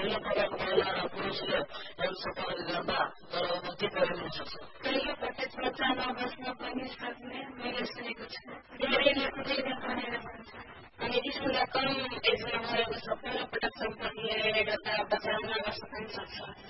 यो प्रकारको महिला र पुरुषले हेल्थ सफाई गर्दा तर उन्नति गरिदिन सक्छ। कहिले प्रत्यक्ष बच्चामा बस्न पनि सक्ने मैले सुनेको छु। धेरैले कुदैले भनेर भन्छ। अनि स्कुलमा कम एजमा भएको छ पहिलोपटक सम्पत्ति लिएर गर्दा बच्चा गर्न सक्छ।